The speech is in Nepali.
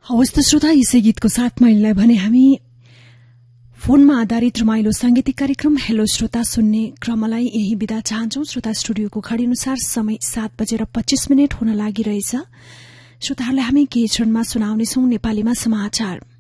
हवस् त श्रोता, यसै गीतको साथ महिलालाई भने हामी फोनमा आधारित रमाइलो सांगीतिक कार्यक्रम हेलो श्रोता सुन्ने क्रमलाई यही बिदा चाहन्छौ। श्रोता, स्टुडियोको घड़ी अनुसार समय 7:25 हुन लागिरहेछ। श्रोताहरूलाई हामी केही क्षणमा सुनाउनेछौ नेपालीमा समाचार।